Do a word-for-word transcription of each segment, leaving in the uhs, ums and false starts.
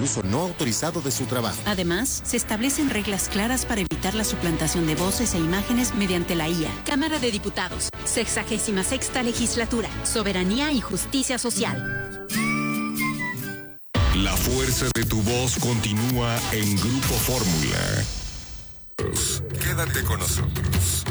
uso no autorizado de su trabajo. Además, se establecen reglas claras para evitar la suplantación de voces e imágenes mediante la I A. Cámara de Diputados, sexagésima sexta legislatura, soberanía y justicia social. La fuerza de tu voz continúa en Grupo Fórmula. Quédate con nosotros.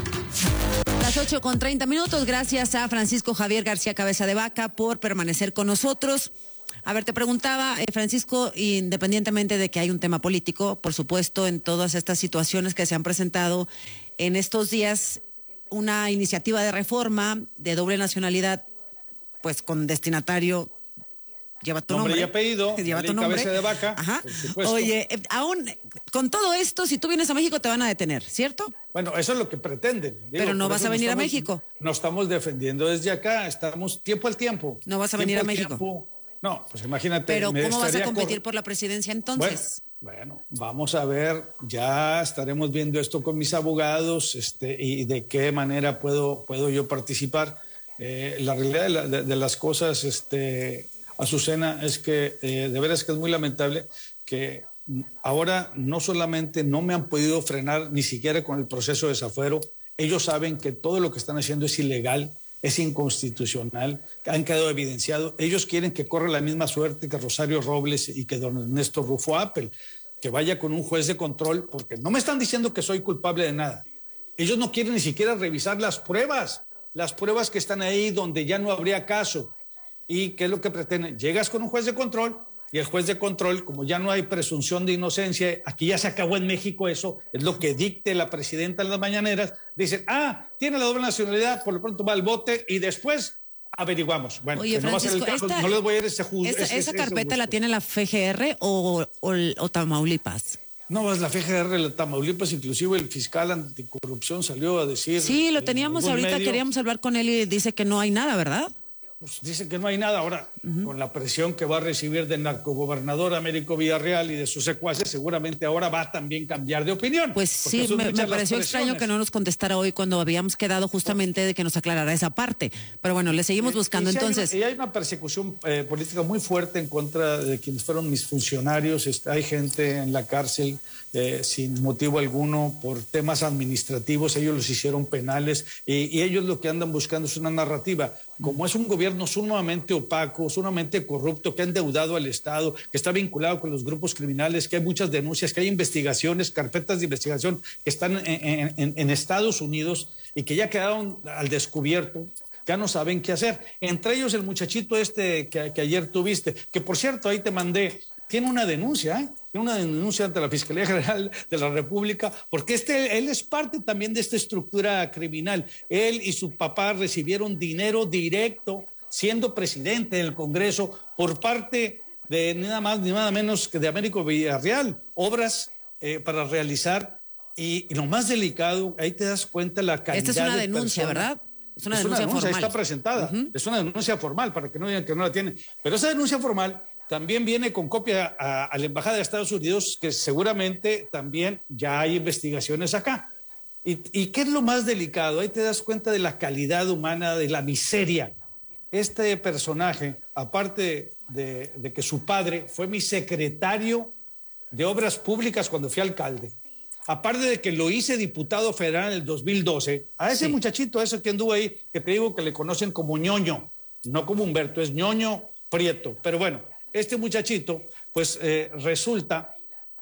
Las ocho con treinta minutos, gracias a Francisco Javier García Cabeza de Vaca por permanecer con nosotros. A ver, te preguntaba, eh, Francisco, independientemente de que hay un tema político, por supuesto, en todas estas situaciones que se han presentado en estos días, una iniciativa de reforma de doble nacionalidad, pues con destinatario, lleva tu nombre. Nombre y apellido, lleva tu nombre. Cabeza de Vaca, Ajá. por supuesto. Oye, eh, aún con todo esto, si tú vienes a México te van a detener, ¿cierto? Bueno, eso es lo que pretenden. Digo, pero no vas a venir estamos, a México. No estamos defendiendo desde acá, estamos tiempo al tiempo. No vas a venir a México. Tiempo. No, pues imagínate. Pero ¿cómo vas a competir cor... por la presidencia entonces? Bueno, bueno, vamos a ver, ya estaremos viendo esto con mis abogados, este, y de qué manera puedo, puedo yo participar. Eh, la realidad de, la, de, de las cosas, este, Azucena, es que eh, de veras que es muy lamentable que ahora no solamente no me han podido frenar ni siquiera con el proceso de desafuero, ellos saben que todo lo que están haciendo es ilegal, es inconstitucional, han quedado evidenciado. Ellos quieren que corra la misma suerte que Rosario Robles y que don Ernesto Rufo Appel, que vaya con un juez de control, porque no me están diciendo que soy culpable de nada. Ellos no quieren ni siquiera revisar las pruebas, las pruebas que están ahí donde ya no habría caso. ¿Y qué es lo que pretenden? Llegas con un juez de control y el juez de control, como ya no hay presunción de inocencia, aquí ya se acabó en México eso, es lo que dicte la presidenta en las mañaneras, dicen, ah, tiene la doble nacionalidad, por lo pronto va al bote y después averiguamos. Bueno, oye, que no va a ser el caso, esta, no les voy a ir a ese juicio. ¿Esa, esa carpeta la tiene la F G R o, o, o Tamaulipas? No, es la F G R, la Tamaulipas, inclusive el fiscal anticorrupción salió a decir... Sí, lo teníamos ahorita, medio, queríamos hablar con él y dice que no hay nada, ¿verdad? Pues dice que no hay nada. Ahora, uh-huh. con la presión que va a recibir del narcogobernador Américo Villarreal y de sus secuaces, seguramente ahora va a también cambiar de opinión. Pues sí, me, me pareció extraño que no nos contestara hoy cuando habíamos quedado justamente de que nos aclarara esa parte. Pero bueno, le seguimos buscando y, y entonces. Hay una, y hay una persecución eh, política muy fuerte en contra de quienes fueron mis funcionarios. Este, hay gente en la cárcel eh, sin motivo alguno por temas administrativos. Ellos los hicieron penales y, y ellos lo que andan buscando es una narrativa. Como es un gobierno sumamente opaco, sumamente corrupto, que ha endeudado al Estado, que está vinculado con los grupos criminales, que hay muchas denuncias, que hay investigaciones, carpetas de investigación que están en, en, en Estados Unidos y que ya quedaron al descubierto, ya no saben qué hacer. Entre ellos el muchachito este que, que ayer tuviste, que por cierto ahí te mandé, tiene una denuncia, ¿eh? Tiene una denuncia ante la Fiscalía General de la República, porque este, él es parte también de esta estructura criminal. Él y su papá recibieron dinero directo, siendo presidente del Congreso, por parte de nada más ni nada menos que de Américo Villarreal, obras eh, para realizar, y, y lo más delicado, ahí te das cuenta la calidad. Esta es una de denuncia, persona. ¿verdad? Es una es denuncia, una denuncia formal. Está presentada, uh-huh. Es una denuncia formal, para que no digan que no la tienen. Pero esa denuncia formal también viene con copia a, a la Embajada de Estados Unidos, que seguramente también ya hay investigaciones acá. ¿Y, ¿Y qué es lo más delicado? Ahí te das cuenta de la calidad humana, de la miseria. Este personaje, aparte de, de que su padre fue mi secretario de Obras Públicas cuando fui alcalde, aparte de que lo hice diputado federal en el dos mil doce, a ese sí. muchachito, a ese que anduvo ahí, que te digo que le conocen como Ñoño, no como Humberto, es Ñoño Prieto. Pero bueno, este muchachito, pues eh, resulta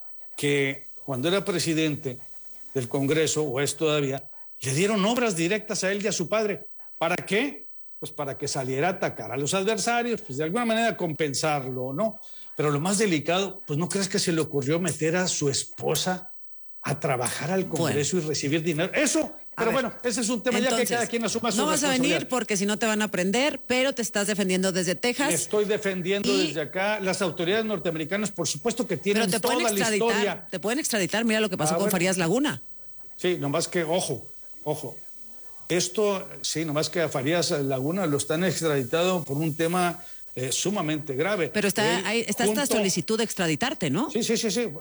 que cuando era presidente del Congreso, o es todavía, le dieron obras directas a él y a su padre. ¿Para qué? Pues para que saliera a atacar a los adversarios, pues de alguna manera compensarlo, ¿no? Pero lo más delicado, pues ¿no crees que se le ocurrió meter a su esposa a trabajar al Congreso bueno. y recibir dinero? Eso, pero ver, bueno, ese es un tema entonces, ya que cada quien asuma su no vas a venir porque si no te van a prender, pero te estás defendiendo desde Texas. Me estoy defendiendo y... desde acá. Las autoridades norteamericanas, por supuesto que tienen pero te toda pueden la historia. Te pueden extraditar, mira lo que pasó ah, con bueno. Farías Laguna. Sí, nomás que, ojo, ojo. Esto, sí, nomás que a Farías Laguna lo están extraditado por un tema eh, sumamente grave. Pero está, Él, hay, está junto... esta solicitud de extraditarte, ¿no? Sí, sí, sí, sí.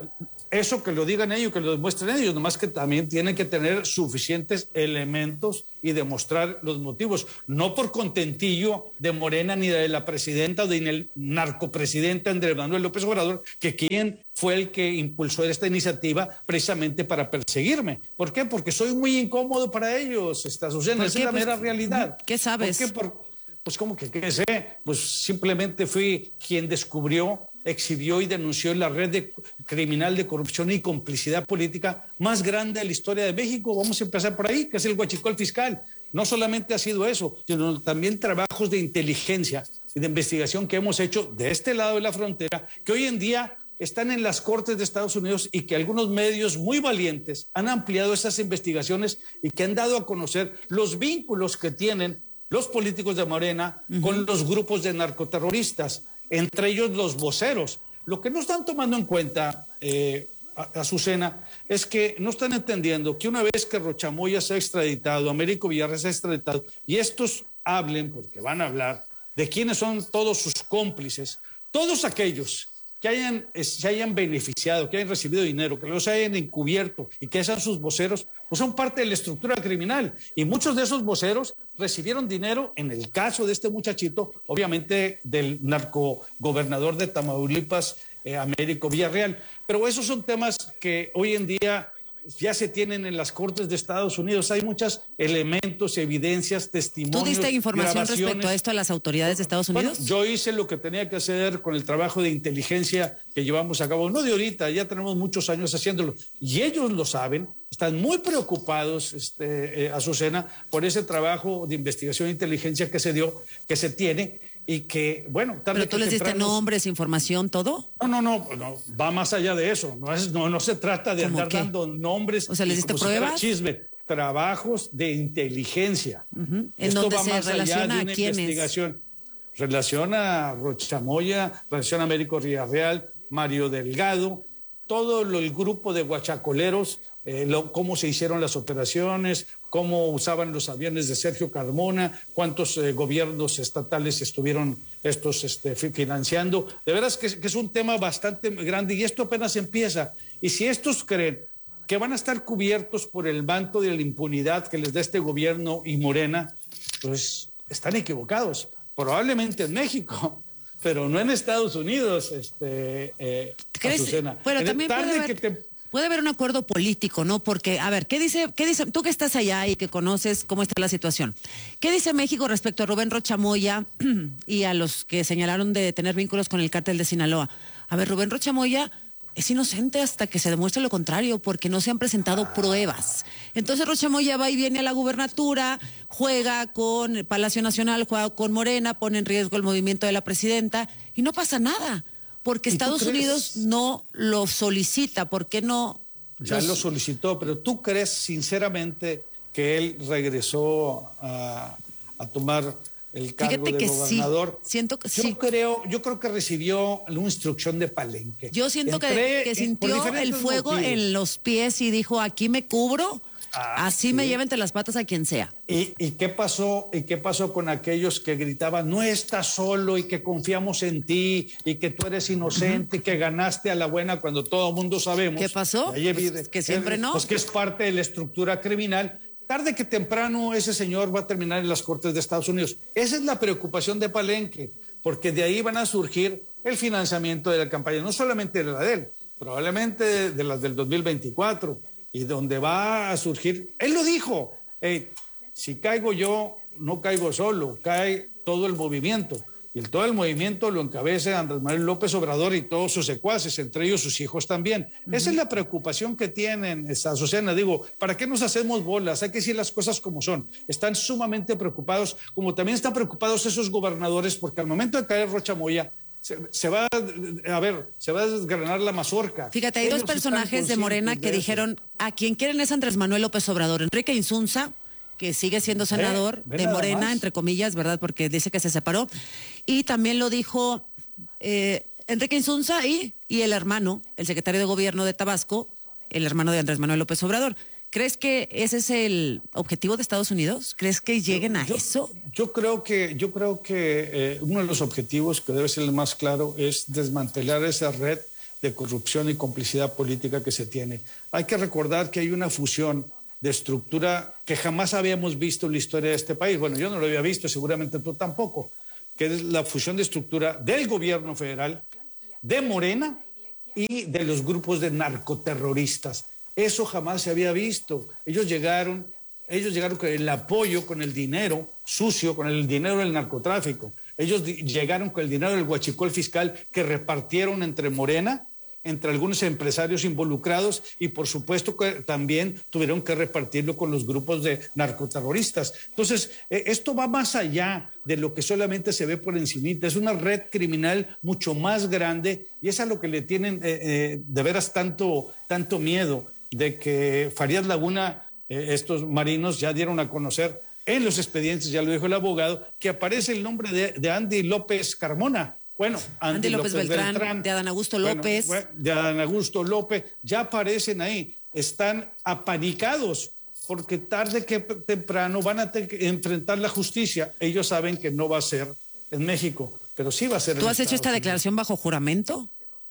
eso que lo digan ellos, que lo demuestren ellos, nomás que también tienen que tener suficientes elementos y demostrar los motivos, no por contentillo de Morena ni de la presidenta o del narcopresidente Andrés Manuel López Obrador, que quien fue el que impulsó esta iniciativa precisamente para perseguirme. ¿Por qué? Porque soy muy incómodo para ellos, esta Azucena, esa es la mera realidad. ¿Qué sabes? ¿Por qué? Por, pues como que, ¿qué sé? Pues simplemente fui quien descubrió, exhibió y denunció la red de, criminal de corrupción y complicidad política más grande de la historia de México. Vamos a empezar por ahí, que es el huachicol fiscal. No solamente ha sido eso, sino también trabajos de inteligencia y de investigación que hemos hecho de este lado de la frontera, que hoy en día están en las Cortes de Estados Unidos y que algunos medios muy valientes han ampliado esas investigaciones y que han dado a conocer los vínculos que tienen los políticos de Morena uh-huh. con los grupos de narcoterroristas, entre ellos los voceros. Lo que no están tomando en cuenta, eh, Azucena, es que no están entendiendo que una vez que Rocha Moya se ha extraditado, Américo Villarreal se ha extraditado, y estos hablen, porque van a hablar, de quiénes son todos sus cómplices, todos aquellos que hayan, se hayan beneficiado, que hayan recibido dinero, que los hayan encubierto y que sean sus voceros, pues son parte de la estructura criminal. Y muchos de esos voceros recibieron dinero, en el caso de este muchachito, obviamente del narcogobernador de Tamaulipas, eh, Américo Villarreal. Pero esos son temas que hoy en día ya se tienen en las Cortes de Estados Unidos. Hay muchos elementos, evidencias, testimonios. ¿Tú diste información respecto a esto a las autoridades de Estados Unidos? Bueno, yo hice lo que tenía que hacer con el trabajo de inteligencia que llevamos a cabo, no de ahorita, ya tenemos muchos años haciéndolo, y ellos lo saben, están muy preocupados, este, eh, Azucena, por ese trabajo de investigación e inteligencia que se dio, que se tiene, y que, bueno... ¿Pero tú les diste nombres, información, todo? No, no, no, no, va más allá de eso, no, es, no, no se trata de andar qué? dando nombres... O sea, ¿les diste pruebas? Si chisme, trabajos de inteligencia. Uh-huh. ¿En Esto dónde va se más relaciona allá de una a quiénes? Investigación. Relaciona a Rocha Moya, relaciona a Américo Villarreal, Mario Delgado, todo lo, el grupo de guachacoleros, eh, lo, cómo se hicieron las operaciones, cómo usaban los aviones de Sergio Carmona, cuántos eh, gobiernos estatales estuvieron estos este, financiando. De veras que, que es un tema bastante grande y esto apenas empieza. Y si estos creen que van a estar cubiertos por el manto de la impunidad que les da este gobierno y Morena, pues están equivocados. Probablemente en México, pero no en Estados Unidos, este, eh, Azucena. Pero también puede haber, que te... puede haber un acuerdo político, ¿no? Porque, a ver, ¿qué dice, qué dice, tú que estás allá y que conoces cómo está la situación? ¿Qué dice México respecto a Rubén Rocha Moya y a los que señalaron de tener vínculos con el cártel de Sinaloa? A ver, Rubén Rocha Moya es inocente hasta que se demuestre lo contrario, porque no se han presentado pruebas. Entonces Rocha Moya va y viene a la gubernatura, juega con el Palacio Nacional, juega con Morena, pone en riesgo el movimiento de la presidenta y no pasa nada, porque Estados Unidos no lo solicita. ¿Por qué no? Ya los... lo solicitó, pero ¿tú crees sinceramente que él regresó a, a tomar el cargo Fíjate de que gobernador? Sí. Siento que yo sí. creo, yo creo que recibió una instrucción de Palenque. Yo siento Entré, que, que sintió el fuego motivos. en los pies y dijo, aquí me cubro, ah, así sí. me lleva entre las patas a quien sea. ¿Y, y qué pasó? ¿Y qué pasó con aquellos que gritaban, no estás solo y que confiamos en ti y que tú eres inocente uh-huh. y que ganaste a la buena cuando todo el mundo sabemos? ¿Qué pasó? Ahí, pues, que siempre no. Pues que es parte de la estructura criminal. Tarde que temprano ese señor va a terminar en las Cortes de Estados Unidos. Esa es la preocupación de Palenque, porque de ahí van a surgir el financiamiento de la campaña, no solamente de la de él, probablemente de, de las del dos mil veinticuatro, y donde va a surgir, él lo dijo, hey, si caigo yo, no caigo solo, cae todo el movimiento. Y el, todo el movimiento lo encabeza Andrés Manuel López Obrador y todos sus secuaces, entre ellos sus hijos también. Uh-huh. Esa es la preocupación que tienen, esta Azucena. Digo, ¿para qué nos hacemos bolas? Hay que decir las cosas como son. Están sumamente preocupados, como también están preocupados esos gobernadores, porque al momento de caer Rocha Moya, se, se va a, a ver, se va a desgranar la mazorca. Fíjate, hay ellos dos personajes de Morena que de dijeron, a quien quieren es Andrés Manuel López Obrador. Enrique Insunza, que sigue siendo senador ¿Eh? de Morena, más. entre comillas, ¿verdad? Porque dice que se separó. Y también lo dijo eh, Enrique Insunza y, y el hermano, el secretario de Gobierno de Tabasco, el hermano de Andrés Manuel López Obrador. ¿Crees que ese es el objetivo de Estados Unidos? ¿Crees que lleguen yo, a yo, eso? Yo creo que, yo creo que eh, uno de los objetivos que debe ser el más claro es desmantelar esa red de corrupción y complicidad política que se tiene. Hay que recordar que hay una fusión de estructura que jamás habíamos visto en la historia de este país. Bueno, yo no lo había visto, seguramente tú tampoco, que es la fusión de estructura del gobierno federal, de Morena y de los grupos de narcoterroristas. Eso jamás se había visto. Ellos llegaron, ellos llegaron con el apoyo, con el dinero sucio, con el dinero del narcotráfico. Ellos llegaron con el dinero del huachicol fiscal que repartieron entre Morena, entre algunos empresarios involucrados y por supuesto que también tuvieron que repartirlo con los grupos de narcoterroristas. Entonces, eh, esto va más allá de lo que solamente se ve por encimita. Es una red criminal mucho más grande y es a lo que le tienen eh, eh, de veras tanto, tanto miedo de que Farías Laguna, eh, estos marinos ya dieron a conocer en los expedientes, ya lo dijo el abogado, que aparece el nombre de, de Andy López Carmona. Bueno, Andy, Andy López, López Beltrán, Beltrán, de Adán Augusto López. Bueno, de Adán Augusto López, ya aparecen ahí, están apanicados, porque tarde que temprano van a tener que enfrentar la justicia. Ellos saben que no va a ser en México, pero sí va a ser en ¿Tú has Estados hecho esta Unidos. declaración bajo juramento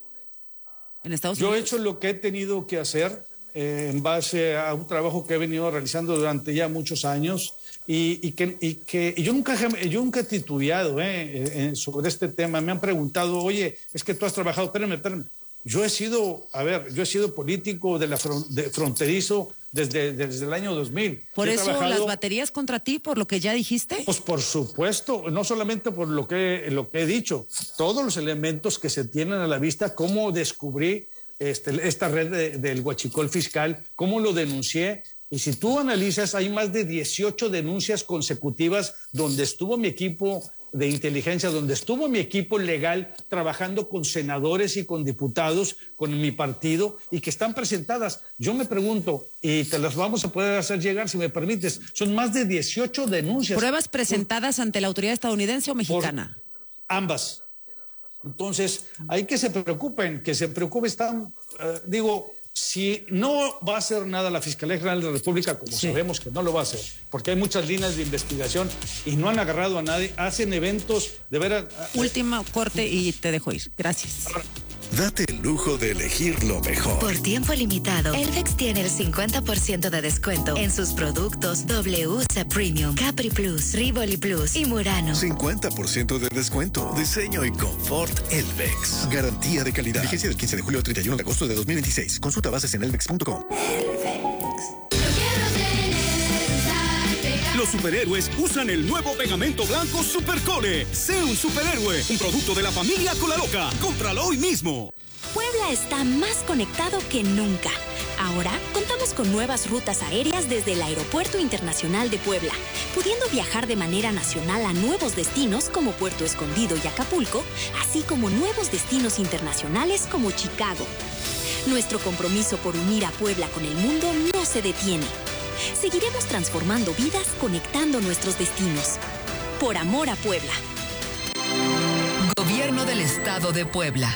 en Estados Yo Unidos? he hecho lo que he tenido que hacer eh, en base a un trabajo que he venido realizando durante ya muchos años. Y, y, que, y que y yo nunca yo nunca he titubeado eh, eh, sobre este tema. Me han preguntado, oye, es que tú has trabajado, espérame, espérame. Yo he sido, a ver, yo he sido político de la fron, de fronterizo desde, desde el año dos mil. ¿Por He eso trabajado, las baterías contra ti, por lo que ya dijiste? Pues por supuesto, no solamente por lo que, lo que he dicho, todos los elementos que se tienen a la vista, cómo descubrí este, esta red de, del huachicol fiscal, cómo lo denuncié. Y si tú analizas, hay más de dieciocho denuncias consecutivas donde estuvo mi equipo de inteligencia, donde estuvo mi equipo legal trabajando con senadores y con diputados, con mi partido, y que están presentadas. Yo me pregunto, y te las vamos a poder hacer llegar, si me permites, son más de dieciocho denuncias. ¿Pruebas presentadas por, ante la autoridad estadounidense o mexicana? Ambas. Entonces, hay que se preocupen, que se preocupen, están, uh, digo... Si no va a hacer nada la Fiscalía General de la República, como sí. sabemos que no lo va a hacer, porque hay muchas líneas de investigación y no han agarrado a nadie, hacen eventos de veras. Último corte y te dejo ir. Gracias. Date el lujo de elegir lo mejor. Por tiempo limitado, Elvex tiene el cincuenta por ciento de descuento en sus productos W C Premium, Capri Plus, Rivoli Plus y Murano. cincuenta por ciento de descuento. Diseño y confort Elvex. Garantía de calidad. Vigencia del quince de julio al treinta y uno de agosto de dos mil veintiséis. Consulta bases en elvex punto com. Los superhéroes usan el nuevo pegamento blanco Supercole. Sé un superhéroe, un producto de la familia Colaloca. Cómpralo hoy mismo. Puebla está más conectado que nunca. Ahora contamos con nuevas rutas aéreas desde el Aeropuerto Internacional de Puebla, pudiendo viajar de manera nacional a nuevos destinos como Puerto Escondido y Acapulco, así como nuevos destinos internacionales como Chicago. Nuestro compromiso por unir a Puebla con el mundo no se detiene. Seguiremos transformando vidas, conectando nuestros destinos. Por amor a Puebla. Gobierno del Estado de Puebla.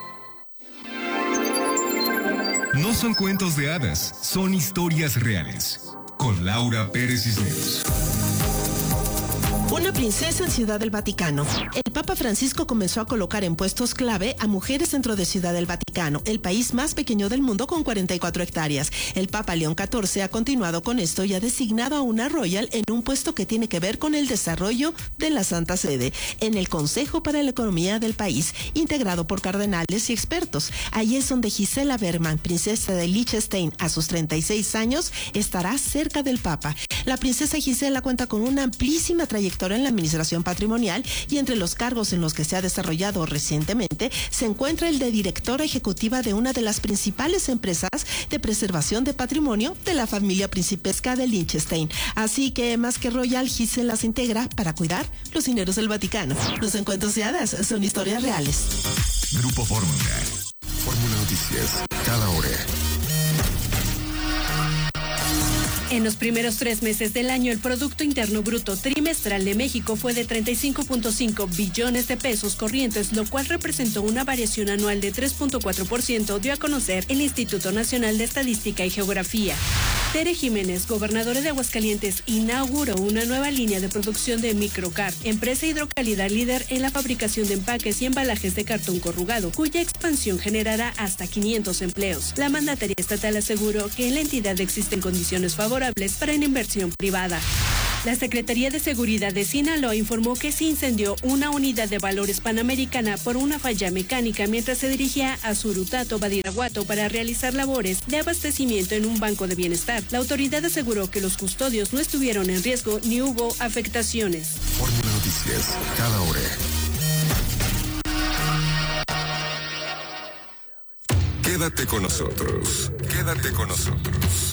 No son cuentos de hadas, son historias reales. Con Laura Pérez Cisneros. Una princesa en Ciudad del Vaticano. El Papa Francisco comenzó a colocar en puestos clave a mujeres dentro de Ciudad del Vaticano, el país más pequeño del mundo con cuarenta y cuatro hectáreas. El Papa León catorce ha continuado con esto y ha designado a una royal en un puesto que tiene que ver con el desarrollo de la Santa Sede, en el Consejo para la Economía del país, integrado por cardenales y expertos. Ahí es donde Gisela Bergman, princesa de Liechtenstein, a sus treinta y seis años, estará cerca del Papa. La princesa Gisela cuenta con una amplísima trayectoria en la administración patrimonial y entre los cargos en los que se ha desarrollado recientemente se encuentra el de directora ejecutiva de una de las principales empresas de preservación de patrimonio de la familia principesca de Liechtenstein. Así que más que royal, Gisela se integra para cuidar los dineros del Vaticano. Los encuentros de hadas son historias reales. Grupo Fórmula. Fórmula Noticias. Cada hora. En los primeros tres meses del año, el Producto Interno Bruto trimestral de México fue de treinta y cinco punto cinco billones de pesos corrientes, lo cual representó una variación anual de tres punto cuatro por ciento, dio a conocer el Instituto Nacional de Estadística y Geografía. Tere Jiménez, gobernadora de Aguascalientes, inauguró una nueva línea de producción de Microcar, empresa hidrocálida líder en la fabricación de empaques y embalajes de cartón corrugado, cuya expansión generará hasta quinientos empleos. La mandataria estatal aseguró que en la entidad existen condiciones favorables para la inversión privada. La Secretaría de Seguridad de Sinaloa informó que se incendió una unidad de valores panamericana por una falla mecánica mientras se dirigía a Surutato, Badiraguato, para realizar labores de abastecimiento en un banco de bienestar. La autoridad aseguró que los custodios no estuvieron en riesgo ni hubo afectaciones. Fórmula Noticias, cada hora. Quédate con nosotros. Quédate con nosotros.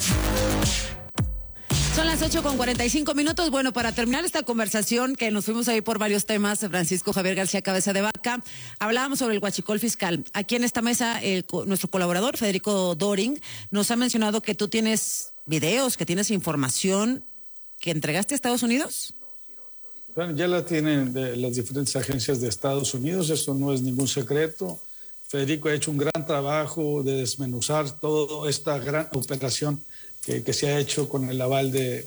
Son las ocho con cuarenta y cinco minutos. Bueno, para terminar esta conversación, que nos fuimos ahí por varios temas, Francisco Javier García Cabeza de Vaca, hablábamos sobre el huachicol fiscal. Aquí en esta mesa, el, nuestro colaborador, Federico Doring, nos ha mencionado que tú tienes videos, que tienes información que entregaste a Estados Unidos. Bueno, ya la tienen de las diferentes agencias de Estados Unidos, eso no es ningún secreto. Federico ha hecho un gran trabajo de desmenuzar toda esta gran operación Que, que se ha hecho con el aval de,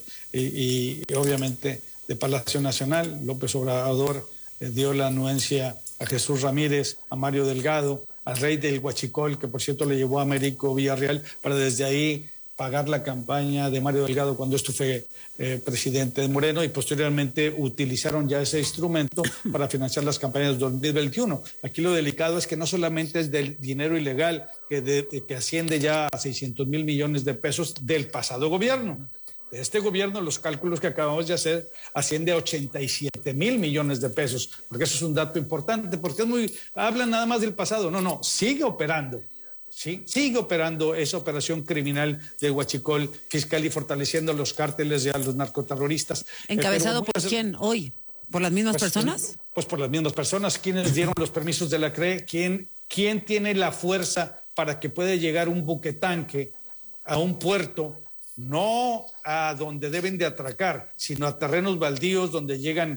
y, y obviamente de Palacio Nacional. López Obrador eh, dio la anuencia a Jesús Ramírez, a Mario Delgado, al rey del huachicol, que por cierto le llevó a Américo Villarreal para desde ahí pagar la campaña de Mario Delgado cuando esto fue eh, presidente de Moreno, y posteriormente utilizaron ya ese instrumento para financiar las campañas de dos mil veintiuno. Aquí lo delicado es que no solamente es del dinero ilegal que, de, que asciende ya a seiscientos mil millones de pesos del pasado gobierno. De este gobierno, los cálculos que acabamos de hacer asciende a ochenta y siete mil millones de pesos, porque eso es un dato importante, porque es muy, hablan nada más del pasado. No, no, sigue operando. Sí, sigue operando esa operación criminal del huachicol fiscal y fortaleciendo los cárteles y a los narcoterroristas. ¿Encabezado eh, por hacer... quién hoy? ¿Por las mismas pues, personas? Pues por las mismas personas. ¿Quiénes dieron los permisos de la C R E? ¿Quién, quién tiene la fuerza para que pueda llegar un buquetanque a un puerto, no a donde deben de atracar, sino a terrenos baldíos donde llegan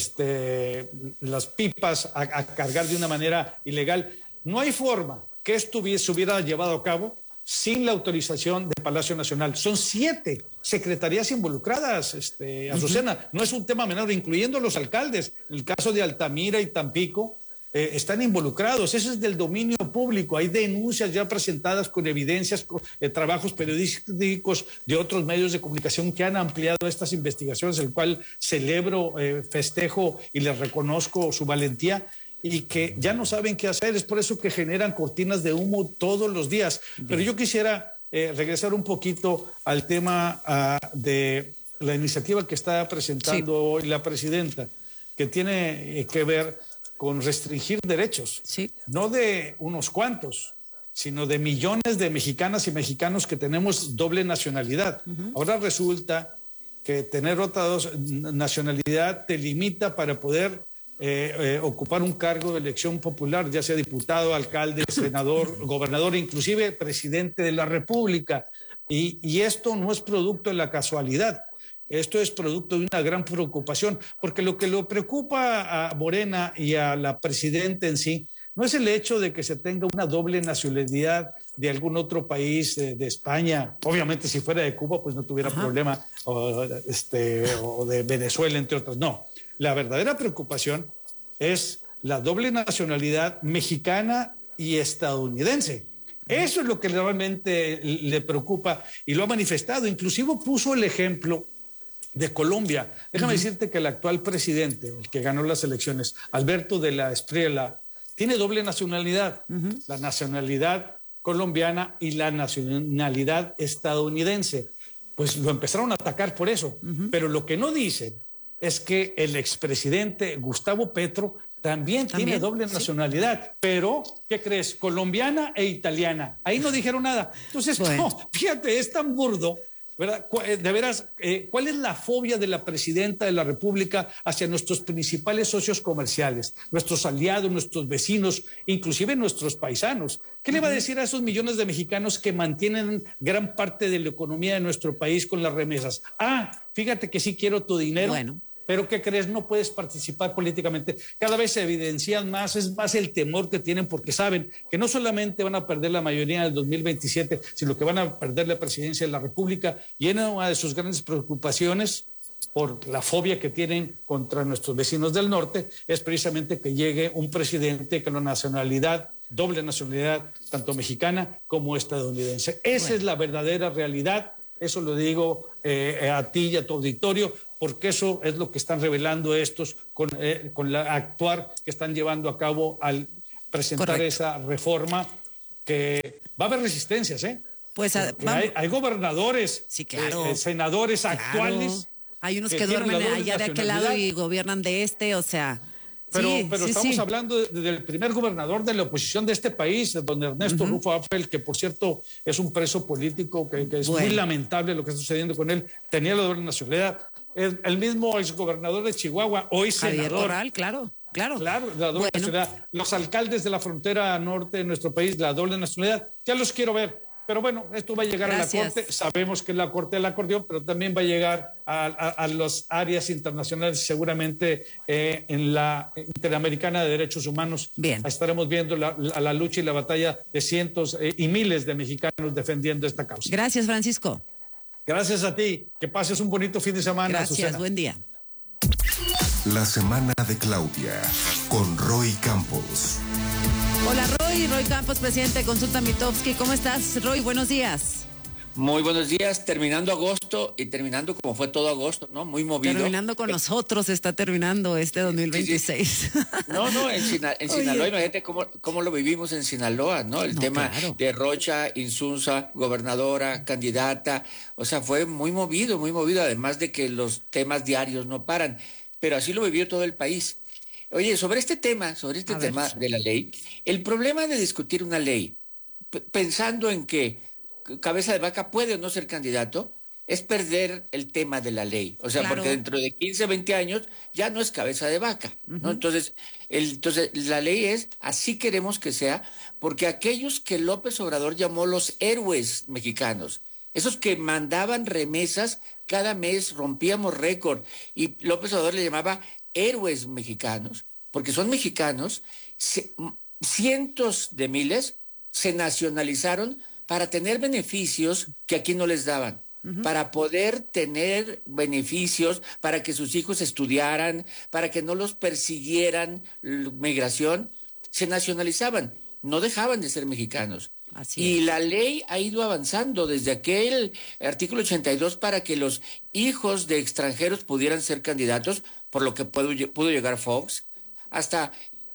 este, las pipas a, a cargar de una manera ilegal? No hay forma que esto se hubiera llevado a cabo sin la autorización de Palacio Nacional. Son siete secretarías involucradas, este, Azucena. Uh-huh. No es un tema menor, incluyendo los alcaldes. En el caso de Altamira y Tampico, eh, están involucrados. Eso es del dominio público. Hay denuncias ya presentadas con evidencias, con, eh, trabajos periodísticos de otros medios de comunicación que han ampliado estas investigaciones, el cual celebro, eh, festejo y les reconozco su valentía, y que ya no saben qué hacer. Es por eso que generan cortinas de humo todos los días. Pero yo quisiera eh, regresar un poquito al tema uh, de la iniciativa que está presentando sí. hoy la presidenta, que tiene eh, que ver con restringir derechos, sí. no de unos cuantos, sino de millones de mexicanas y mexicanos que tenemos doble nacionalidad. Uh-huh. Ahora resulta que tener otra dos, nacionalidad te limita para poder Eh, eh, ocupar un cargo de elección popular, ya sea diputado, alcalde, senador, gobernador, inclusive presidente de la República. Y, y esto no es producto de la casualidad, esto es producto de una gran preocupación, porque lo que lo preocupa a Morena y a la presidenta en sí no es el hecho de que se tenga una doble nacionalidad de algún otro país, de, de España. Obviamente si fuera de Cuba pues no tuviera Ajá. problema, o, este, o de Venezuela, entre otros. No. La verdadera preocupación es la doble nacionalidad mexicana y estadounidense. Eso es lo que realmente le preocupa y lo ha manifestado. Inclusive puso el ejemplo de Colombia. Déjame uh-huh. decirte que el actual presidente, el que ganó las elecciones, Alberto de la Espriella, tiene doble nacionalidad. Uh-huh. La nacionalidad colombiana y la nacionalidad estadounidense. Pues lo empezaron a atacar por eso. Uh-huh. Pero lo que no dicen es que el expresidente Gustavo Petro también, ¿También? tiene doble nacionalidad, sí. pero, ¿qué crees? Colombiana e italiana. Ahí no dijeron nada. Entonces, bueno. no, fíjate, es tan burdo, ¿verdad? De veras, eh, ¿cuál es la fobia de la presidenta de la República hacia nuestros principales socios comerciales, nuestros aliados, nuestros vecinos, inclusive nuestros paisanos? ¿Qué uh-huh. le va a decir a esos millones de mexicanos que mantienen gran parte de la economía de nuestro país con las remesas? Ah, fíjate que sí quiero tu dinero. Bueno. pero ¿qué crees? No puedes participar políticamente. Cada vez se evidencian más, es más el temor que tienen porque saben que no solamente van a perder la mayoría en el dos mil veintisiete, sino que van a perder la presidencia de la República, y una de sus grandes preocupaciones por la fobia que tienen contra nuestros vecinos del norte es precisamente que llegue un presidente con la nacionalidad, doble nacionalidad, tanto mexicana como estadounidense. Esa bueno. es la verdadera realidad, eso lo digo eh, a ti y a tu auditorio, porque eso es lo que están revelando estos con, eh, con la actuar que están llevando a cabo al presentar Correcto. esa reforma, que va a haber resistencias, ¿eh? Pues a, hay, hay gobernadores, sí, claro, eh, senadores claro. actuales. Hay unos que, que duermen allá de aquel lado y gobiernan de este, o sea... Pero, sí, pero sí, estamos sí. hablando de, de, del primer gobernador de la oposición de este país, don Ernesto uh-huh. Rufo Apfel, que por cierto es un preso político, que, que es bueno. muy lamentable lo que está sucediendo con él. Tenía la doble nacionalidad. El, el mismo exgobernador de Chihuahua, hoy Javier senador. Corral, claro, claro. Claro, la doble bueno. nacionalidad. Los alcaldes de la frontera norte de nuestro país, la doble nacionalidad, ya los quiero ver. Pero bueno, esto va a llegar Gracias. a la Corte. Sabemos que es la Corte del acordeón, pero también va a llegar a, a, a las áreas internacionales, seguramente eh, en la Interamericana de Derechos Humanos. Bien. Estaremos viendo la, la, la lucha y la batalla de cientos eh, y miles de mexicanos defendiendo esta causa. Gracias, Francisco. Gracias a ti. Que pases un bonito fin de semana, Gracias, Susana. Buen día. La semana de Claudia, con Roy Campos. Hola Roy, Roy Campos, presidente de Consulta Mitofsky. ¿Cómo estás, Roy? Buenos días. Muy buenos días, terminando agosto y terminando como fue todo agosto, ¿no? Muy movido. Terminando con nosotros, está terminando este dos mil veintiséis. Sí, sí. No, no, en, Sina, en Sinaloa, imagínate cómo, cómo lo vivimos en Sinaloa, ¿no? El no, tema claro. de Rocha, Insunza, gobernadora, candidata, o sea, fue muy movido, muy movido, además de que los temas diarios no paran, pero así lo vivió todo el país. Oye, sobre este tema, sobre este A tema ver. de la ley, el problema de discutir una ley, p- pensando en que Cabeza de Vaca puede o no ser candidato, es perder el tema de la ley. O sea, claro. porque dentro de quince, veinte años ya no es Cabeza de Vaca, ¿no? Uh-huh. Entonces, el, entonces, la ley es, así queremos que sea, porque aquellos que López Obrador llamó los héroes mexicanos, esos que mandaban remesas cada mes, rompíamos récord, y López Obrador le llamaba héroes mexicanos, porque son mexicanos, se, cientos de miles se nacionalizaron para tener beneficios que aquí no les daban, uh-huh. para poder tener beneficios, para que sus hijos estudiaran, para que no los persiguieran migración, se nacionalizaban, no dejaban de ser mexicanos. Así y es. La ley ha ido avanzando desde aquel artículo ochenta y dos para que los hijos de extranjeros pudieran ser candidatos, por lo que pudo, pudo llegar Fox, hasta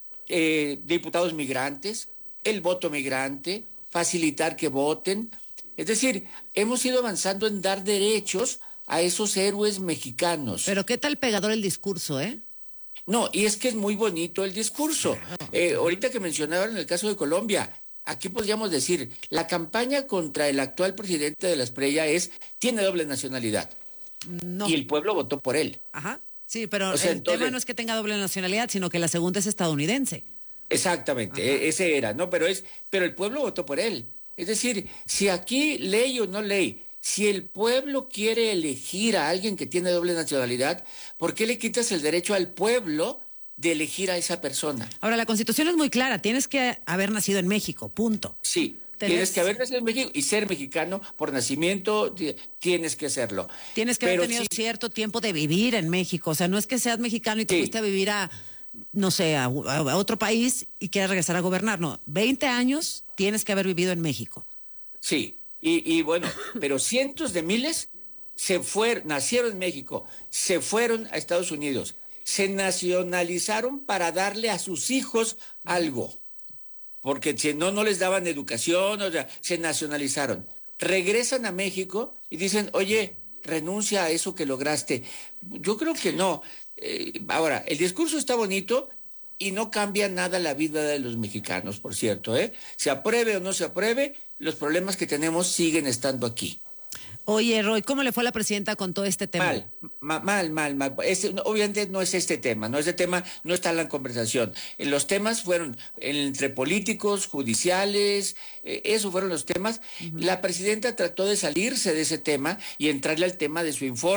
eh, diputados migrantes, el voto migrante, facilitar que voten. Es decir, hemos ido avanzando en dar derechos a esos héroes mexicanos. Pero qué tal pegador el discurso, ¿eh? No, y es que es muy bonito el discurso. Eh, ahorita que mencionaban en el caso de Colombia, aquí podríamos decir, la campaña contra el actual presidente de la Espriella es, tiene doble nacionalidad. No. Y el pueblo votó por él. Ajá. Sí, pero o sea, el entonces, tema no es que tenga doble nacionalidad, sino que la segunda es estadounidense. Exactamente, Ajá. ese era, ¿no? Pero es, pero el pueblo votó por él. Es decir, si aquí ley o no ley, si el pueblo quiere elegir a alguien que tiene doble nacionalidad, ¿por qué le quitas el derecho al pueblo de elegir a esa persona? Ahora, la Constitución es muy clara, tienes que haber nacido en México, punto. Sí. ¿Tenés? Tienes que haber nacido en México y ser mexicano por nacimiento, tienes que serlo. Tienes que Pero haber tenido sí, cierto tiempo de vivir en México, o sea, no es que seas mexicano y te sí. fuiste a vivir a, no sé, a, a otro país y quieras regresar a gobernar, no, veinte años tienes que haber vivido en México. Sí, y, y bueno, pero cientos de miles se fueron, nacieron en México, se fueron a Estados Unidos, se nacionalizaron para darle a sus hijos algo. Porque si no, no les daban educación, o sea, se nacionalizaron. Regresan a México y dicen, oye, renuncia a eso que lograste. Yo creo que no. Eh, ahora, el discurso está bonito y no cambia nada la vida de los mexicanos, por cierto, ¿eh? Se apruebe o no se apruebe, los problemas que tenemos siguen estando aquí. Oye, Roy, ¿cómo le fue a la presidenta con todo este tema? Mal, ma, mal, mal, mal. Este, obviamente no es este tema, no este tema, no está en la conversación. Los temas fueron entre políticos, judiciales, eh, esos fueron los temas. Uh-huh. La presidenta trató de salirse de ese tema y entrarle al tema de su informe,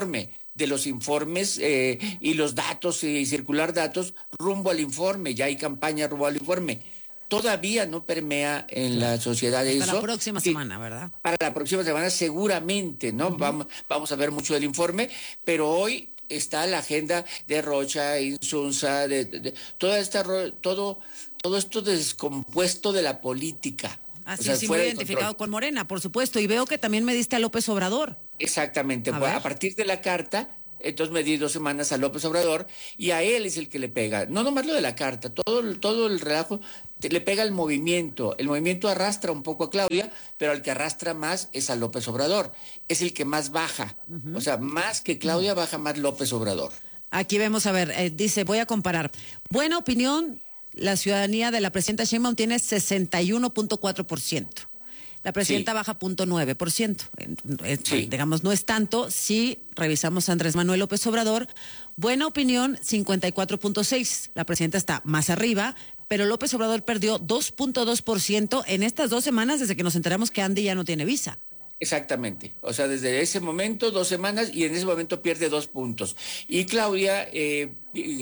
de los informes eh, y los datos y circular datos rumbo al informe. Ya hay campaña rumbo al informe. Todavía no permea en la sociedad eso. Para la próxima sí, semana, ¿verdad? Para la próxima semana seguramente, ¿no? Uh-huh. Vamos, vamos a ver mucho del informe, pero hoy está la agenda de Rocha, Insunza, de, de, de toda esta, todo, todo esto descompuesto de la política. Así, o sea, sí, muy identificado con Morena, por supuesto, y veo que también me diste a López Obrador. Exactamente, a, pues, a partir de la carta, entonces me di dos semanas a López Obrador, y a él es el que le pega, no nomás lo de la carta, todo, todo el relajo, le pega el movimiento, el movimiento arrastra un poco a Claudia, pero el que arrastra más es a López Obrador, es el que más baja, uh-huh. o sea, más que Claudia baja más López Obrador. Aquí vemos, a ver, eh, dice, voy a comparar, buena opinión, la ciudadanía de la presidenta Sheinbaum tiene sesenta y uno punto cuatro por ciento. La presidenta sí. baja cero punto nueve por ciento. Sí. Digamos, no es tanto. Si revisamos a Andrés Manuel López Obrador, buena opinión, cincuenta y cuatro punto seis. La presidenta está más arriba, pero López Obrador perdió dos punto dos por ciento en estas dos semanas desde que nos enteramos que Andy ya no tiene visa. Exactamente, o sea, desde ese momento, dos semanas, y en ese momento pierde dos puntos. Y Claudia eh,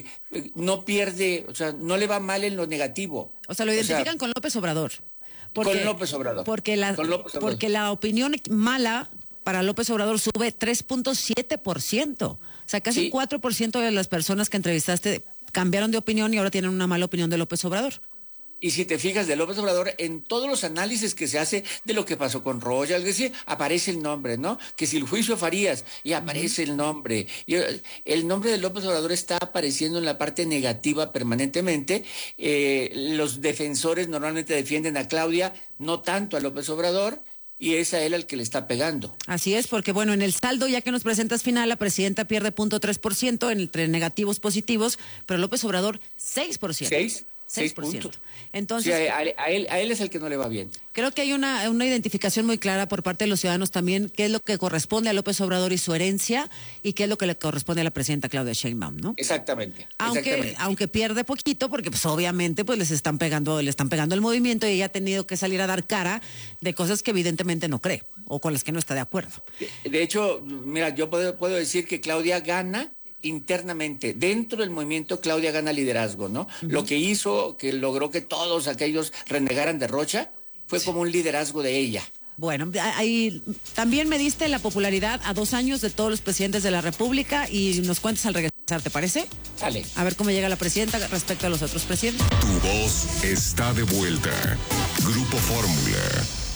no pierde, o sea, no le va mal en lo negativo. O sea, lo identifican o sea, con López Obrador. Porque, con López Obrador. Porque la, López Obrador. Porque la opinión mala para López Obrador sube tres punto siete por ciento. O sea, casi ¿sí? cuatro por ciento de las personas que entrevistaste cambiaron de opinión y ahora tienen una mala opinión de López Obrador. Y si te fijas de López Obrador, en todos los análisis que se hace de lo que pasó con Rocha, es decir, aparece el nombre, ¿no? Que si el juicio Farías, y aparece uh-huh. el nombre. Y el nombre de López Obrador está apareciendo en la parte negativa permanentemente. Eh, los defensores normalmente defienden a Claudia, no tanto a López Obrador, y es a él al que le está pegando. Así es, porque bueno, en el saldo, ya que nos presentas final, la presidenta pierde cero punto tres por ciento entre negativos positivos, pero López Obrador seis por ciento. ¿seis? seis por ciento. Entonces, sí, a, a, él, a él es el que no le va bien. Creo que hay una, una identificación muy clara por parte de los ciudadanos también, qué es lo que corresponde a López Obrador y su herencia, y qué es lo que le corresponde a la presidenta Claudia Sheinbaum, ¿no? Exactamente. Aunque, exactamente. aunque pierde poquito, porque pues obviamente pues les están pegando, le están pegando el movimiento, y ella ha tenido que salir a dar cara de cosas que evidentemente no cree, o con las que no está de acuerdo. De, de hecho, mira, yo puedo, puedo decir que Claudia gana internamente, dentro del movimiento. Claudia gana liderazgo, ¿no? Uh-huh. Lo que hizo, que logró que todos aquellos renegaran de Rocha, fue sí. como un liderazgo de ella. Bueno, ahí también me diste la popularidad a dos años de todos los presidentes de la República y nos cuentas al regresar, ¿te parece? Dale. A ver cómo llega la presidenta respecto a los otros presidentes. Tu voz está de vuelta. Grupo Fórmula.